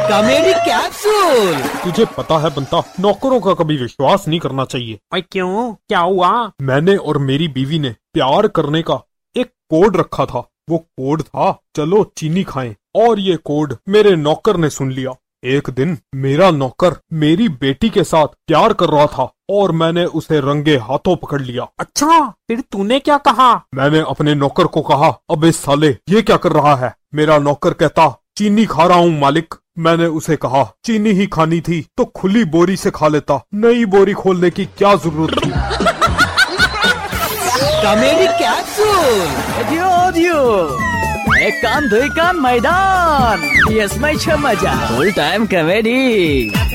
Comedy capsule. तुझे पता है बंता, नौकरों का कभी विश्वास नहीं करना चाहिए। भाई क्यों, क्या हुआ? मैंने और मेरी बीवी ने प्यार करने का एक कोड रखा था। वो कोड था, चलो चीनी खाएं, और ये कोड मेरे नौकर ने सुन लिया। एक दिन मेरा नौकर मेरी बेटी के साथ प्यार कर रहा था और मैंने उसे रंगे हाथों पकड़ लिया। अच्छा, फिर तूने क्या कहा? मैंने अपने नौकर को कहा, अबे साले ये क्या कर रहा है? मेरा नौकर कहता, चीनी खा रहा हूँ मालिक। मैंने उसे कहा, चीनी ही खानी थी तो खुली बोरी से खा लेता, नई बोरी खोलने की क्या जरूरत थी। Comedy capsule. एक कान दुई कान मैदान, यसमै छ मजा, फुल टाइम कमेडी।